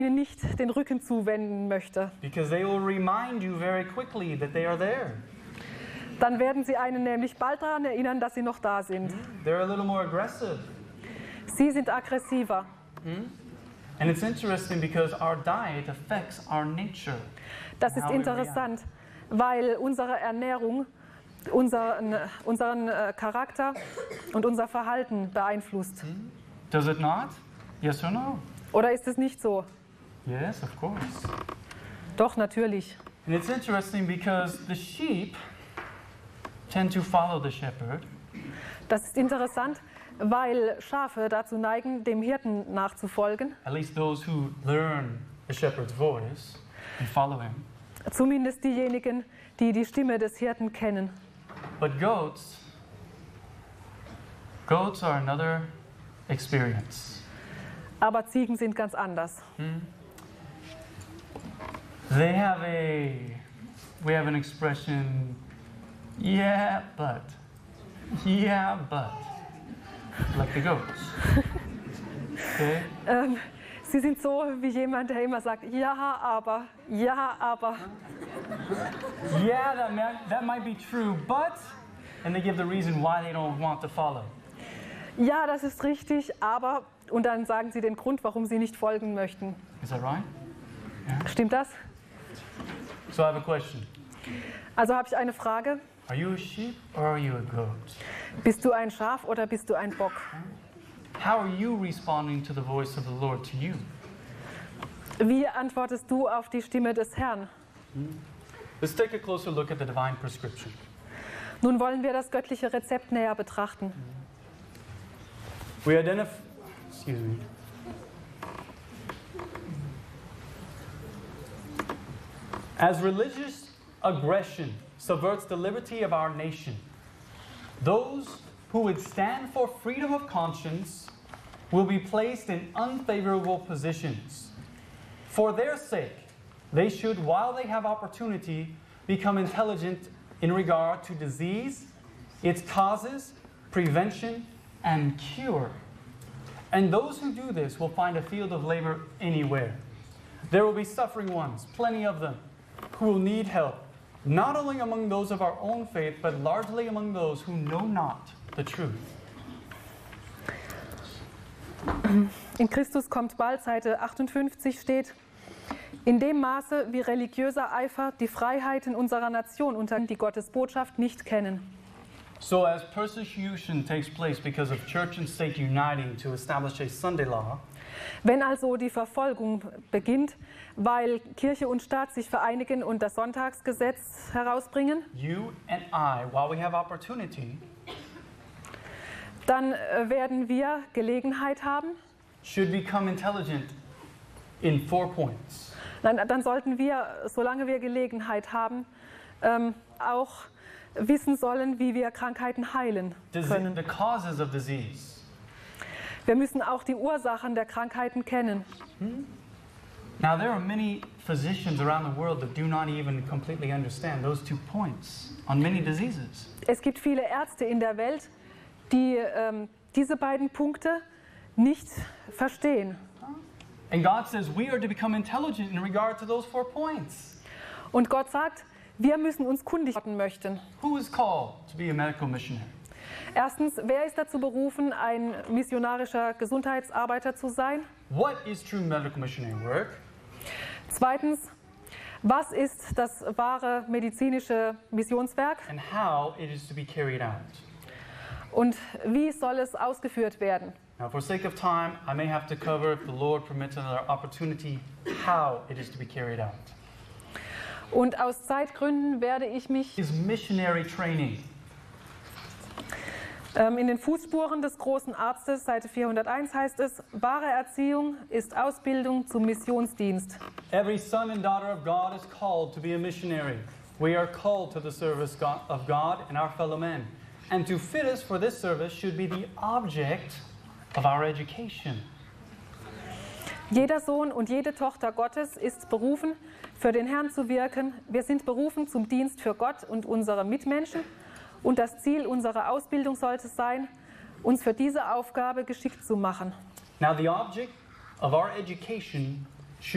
ihnen nicht den Rücken zuwenden möchte. Because they will remind you very quickly that they are there. Dann werden sie einen nämlich bald daran erinnern, dass sie noch da sind. They're a little more aggressive. Sie sind aggressiver. And it's interesting because our diet affects our nature. Das ist interessant, weil unsere Ernährung unseren Charakter und unser Verhalten beeinflusst. Does it not? Yes or no? Oder ist es nicht so? Yes, of course. Doch, natürlich. And it's interesting because the sheep tend to follow the shepherd. Das ist interessant, weil Schafe dazu neigen, dem Hirten nachzufolgen. At least those who learn the shepherd's voice and follow him. Zumindest diejenigen, die die Stimme des Hirten kennen. But goats are another experience. Aber Ziegen sind ganz anders. We have an expression, yeah, but, like the goats. Okay? Sie sind so wie jemand, der immer sagt, ja, aber, ja, aber. Yeah, that might be true, but, and they give the reason why they don't want to follow. Ja, das ist richtig, aber, und dann sagen sie den Grund, warum sie nicht folgen möchten. Is that right? Yeah. Stimmt das? So I have a question. Also habe ich eine Frage. Are you a sheep or are you a goat? Bist du ein Schaf oder bist du ein Bock? How are you responding to the voice of the Lord to you? Wie antwortest du auf die Stimme des Herrn? Let's take a closer look at the divine prescription. Nun wollen wir das göttliche Rezept näher betrachten. We identify, excuse me. As religious aggression subverts the liberty of our nation, those who would stand for freedom of conscience will be placed in unfavorable positions. For their sake, they should, while they have opportunity, become intelligent in regard to disease, its causes, prevention, and cure. And those who do this will find a field of labor anywhere. There will be suffering ones, plenty of them, who will need help, not only among those of our own faith, but largely among those who know not the truth. In Christus kommt bald, Seite 58 steht, in dem Maße, wie religiöser Eifer die Freiheiten unserer Nation unter die Gottes Botschaft nicht kennen. So as persecution takes place because of church and state uniting to establish a Sunday law, wenn also die Verfolgung beginnt, weil Kirche und Staat sich vereinigen und das Sonntagsgesetz herausbringen, you and I, while we have opportunity, dann werden wir Gelegenheit haben, should become intelligent in 4 points. Dann sollten wir, solange wir Gelegenheit haben, auch wissen sollen, wie wir Krankheiten heilen können. The causes of disease. Wir müssen auch die Ursachen der Krankheiten kennen. Now there are many physicians around the world that do not even completely understand those 2 points on many diseases. Es gibt viele Ärzte in der Welt, die diese beiden Punkte nicht verstehen. And God says we are to become intelligent in regard to those 4 points. Und Gott sagt, wir müssen uns kundig werden möchten. Who is called to be a medical missionary? Erstens, wer ist dazu berufen, ein missionarischer Gesundheitsarbeiter zu sein? What is true medical missionary work? Zweitens, was ist das wahre medizinische Missionswerk? And how it is to be carried out. Und wie soll es ausgeführt werden? Now, for sake of time, I may have to cover, if the Lord permits another opportunity, how it is to be carried out. Und aus Zeitgründen werde ich mich Is missionary training. In den Fußspuren des großen Arztes, Seite 401 heißt es, wahre Erziehung ist Ausbildung zum Missionsdienst. Every son and daughter of God is called to be a missionary. We are called to the service of God and our fellow men. And to fit us for this service should be the object of our education. Jeder Sohn und jede Tochter Gottes ist berufen, für den Herrn zu wirken. Wir sind berufen zum Dienst für Gott und unsere Mitmenschen. Und das Ziel unserer Ausbildung sollte sein, uns für diese Aufgabe geschickt zu machen. Now the object of our education